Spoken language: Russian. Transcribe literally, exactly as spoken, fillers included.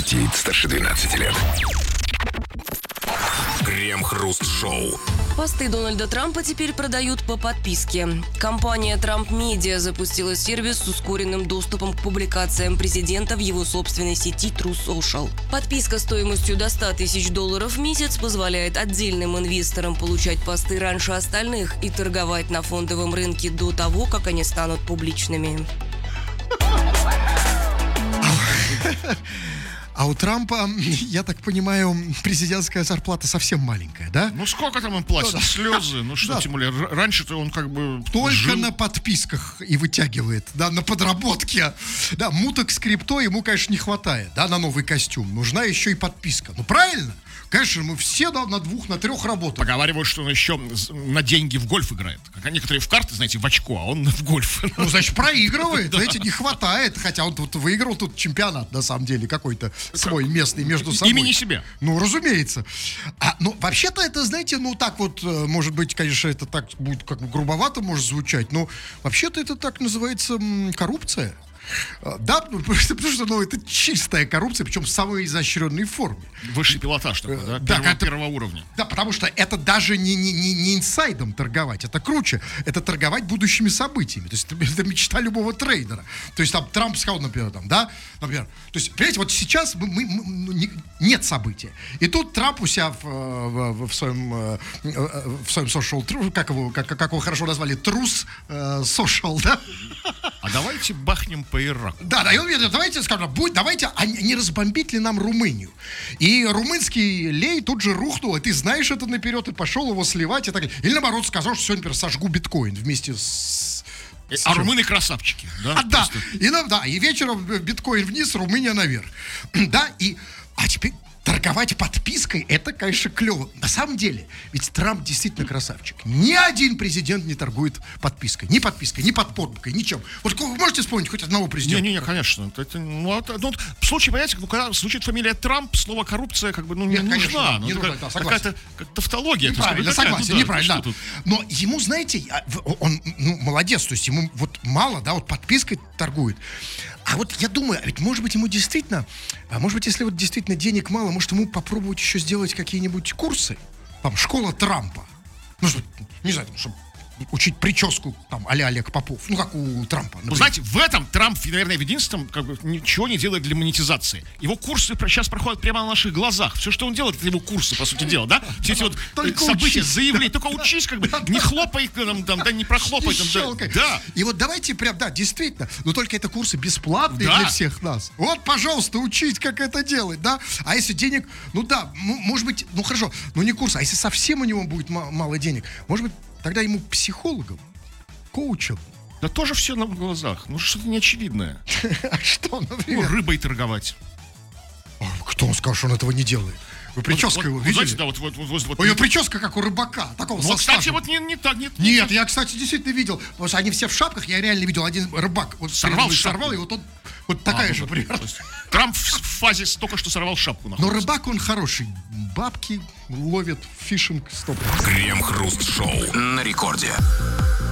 детей старше двенадцати лет. Крем-хруст-шоу. Посты Дональда Трампа теперь продают по подписке. Компания Trump Media запустила сервис с ускоренным доступом к публикациям президента в его собственной сети Truth Social. Подписка стоимостью до ста тысяч долларов в месяц позволяет отдельным инвесторам получать посты раньше остальных и торговать на фондовом рынке до того, как они станут публичными. А у Трампа, я так понимаю, президентская зарплата совсем маленькая, да? Ну, сколько там им платят? Да, да. Слезы. Ну, что, Да. тем более, р- раньше-то он как бы Только жил. на подписках и вытягивает, да, на подработке. Да, муток с крипто ему, конечно, не хватает, да, на новый костюм. Нужна еще и подписка. Ну, правильно? Конечно, мы все, да, на двух, на трех работаем. Поговаривают, что он еще на деньги в гольф играет. Как некоторые в карты, знаете, в очко, а он в гольф. Ну, значит, проигрывает, знаете, не хватает. Хотя он тут выиграл тут чемпионат, на самом деле, какой-то свой местный между собой. Имени себя. Ну, разумеется. А, ну, вообще-то это, знаете, ну, так вот, э, может быть, конечно, это так будет как бы грубовато может звучать, но вообще-то это так называется м, коррупция. А, Да, потому что, потому что, ну, это чистая коррупция, причем в самой изощренной форме. Высший пилотаж такой, да? Да, Первого, это- первого уровня. Да, потому что это даже не, не, не, не инсайдом торговать, это круче. Это торговать будущими событиями. То есть это, это мечта любого трейдера. То есть там Трамп сказал, например, там, да, например. То есть, понимаете, вот сейчас мы, мы- мы- ну, не- нет события. И тут Трамп у себя в, в, в своем, э, э, в своем social, true, как его, как, как его хорошо назвали, трус э, social, да? А давайте бахнем по Ираку. Да, да, и он говорит, давайте, скажем, будь, давайте, а не не разбомбить ли нам Румынию? И румынский лей тут же рухнул, и ты знаешь это наперед, и пошел его сливать и так далее. Или наоборот сказал, что сегодня, например, сожгу биткоин вместе с... с А чем? румыны красавчики, да? А, да, Просто. и, на- да, и вечером биткоин вниз, Румыния наверх. Да, и... А теперь торговать подпиской, это, конечно, клево. На самом деле, ведь Трамп действительно красавчик. Ни один президент не торгует подпиской. Ни подпиской, ни подпоркой, ничем. Вот вы можете вспомнить хоть одного президента? Не-не-не, конечно. Это, ну, это, ну, вот в случае, понимаете, ну, когда звучит фамилия Трамп, слово коррупция как бы ну, Нет, не конечно, нужна. да, Ну, не это нужна, как- да, согласен. какая-то как тавтология. то есть, Неправильно, как бы, согласен, ну да, неправильно, что да. тут? Но ему, знаете, я- в- он ну, молодец, то есть ему вот мало, да, вот подпиской торгует. А вот я думаю, а ведь может быть ему действительно, а может быть, если вот действительно денег мало, может ему попробовать еще сделать какие-нибудь курсы? Там, школа Трампа. Ну, что, не знаю, чтобы учить прическу, там, а-ля Олег Попов, ну, как у Трампа, например. Ну, знаете, в этом Трамп, наверное, в единственном как бы, ничего не делает для монетизации. Его курсы сейчас проходят прямо на наших глазах. Все, что он делает, это его курсы, по сути дела, да? Все эти вот Только э, события, учись. заявления. Только учись, как бы, не хлопай, там, там, да, не прохлопай. Не Там, да, щелкай. да. И вот давайте прям, да, действительно, но только это курсы бесплатные Да. для всех нас. Вот, пожалуйста, учить, как это делать, да? А если денег, ну да, м- может быть, ну хорошо, ну не курс, а если совсем у него будет ма- мало денег, может быть, тогда ему психологом, коучем. Да тоже все на глазах. Ну, что-то неочевидное. А что, Ну, например? рыбой торговать. А кто он сказал, что он этого не делает? Вы прическу Вот, его вот, видели? знаете, да, вот, вот, вот, вот, У нее прическа, как у рыбака, такого вот, со кстати, стажем. вот не, не так, нет. Нет, я, кстати, действительно видел. Потому что они все в шапках, я реально видел. Один рыбак вот Сорвал передо мной шапку. сорвал, и вот он вот такая А, же вот, примерно. то есть Трамп в в фазе с- только что сорвал шапку. Но находится. рыбак он хороший. Бабки ловит, фишинг, стоп. Крем-хруст-шоу на рекорде.